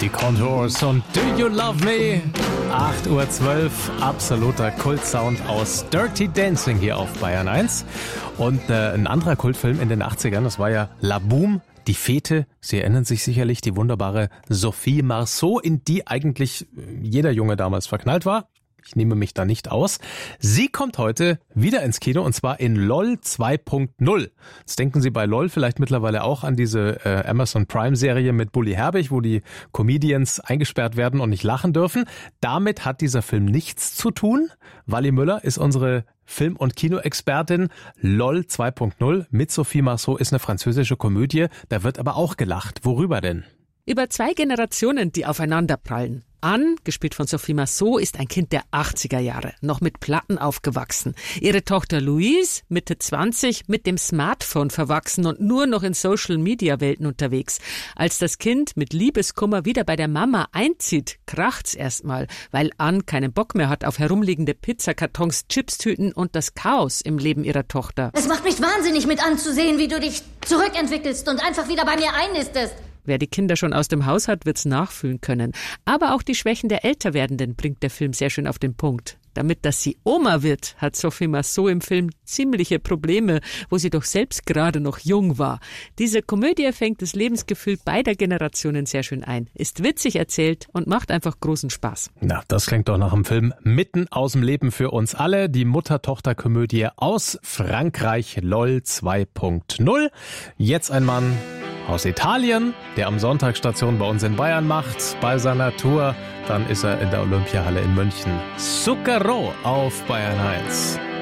Die Contours und Do You Love Me? 8:12 Uhr, absoluter Kultsound aus Dirty Dancing hier auf Bayern 1. Und ein anderer Kultfilm in den 80ern, das war ja La Boum, die Fete. Sie erinnern sich sicherlich, die wunderbare Sophie Marceau, in die eigentlich jeder Junge damals verknallt war. Ich nehme mich da nicht aus. Sie kommt heute wieder ins Kino und zwar in LOL 2.0. Jetzt denken Sie bei LOL vielleicht mittlerweile auch an diese Amazon Prime Serie mit Bully Herbig, wo die Comedians eingesperrt werden und nicht lachen dürfen. Damit hat dieser Film nichts zu tun. Wally Müller ist unsere Film- und Kinoexpertin. LOL 2.0 mit Sophie Marceau ist eine französische Komödie. Da wird aber auch gelacht. Worüber denn? Über zwei Generationen, die aufeinander prallen. Anne, gespielt von Sophie Marceau, ist ein Kind der 80er Jahre, noch mit Platten aufgewachsen. Ihre Tochter Louise, Mitte 20, mit dem Smartphone verwachsen und nur noch in Social-Media-Welten unterwegs. Als das Kind mit Liebeskummer wieder bei der Mama einzieht, kracht's erstmal, weil Anne keinen Bock mehr hat auf herumliegende Pizzakartons, Chipstüten und das Chaos im Leben ihrer Tochter. Es macht mich wahnsinnig mit anzusehen, wie du dich zurückentwickelst und einfach wieder bei mir einnistest. Wer die Kinder schon aus dem Haus hat, wird's nachfühlen können. Aber auch die Schwächen der Älterwerdenden bringt der Film sehr schön auf den Punkt. Damit, dass sie Oma wird, hat Sophie Marceau im Film ziemliche Probleme, wo sie doch selbst gerade noch jung war. Diese Komödie fängt das Lebensgefühl beider Generationen sehr schön ein, ist witzig erzählt und macht einfach großen Spaß. Na, das klingt doch nach einem Film mitten aus dem Leben für uns alle. Die Mutter-Tochter-Komödie aus Frankreich, LOL 2.0. Jetzt ein Mann aus Italien, der am Sonntag Station bei uns in Bayern macht, bei seiner Tour. Dann ist er in der Olympiahalle in München. Zucchero auf Bayern 1.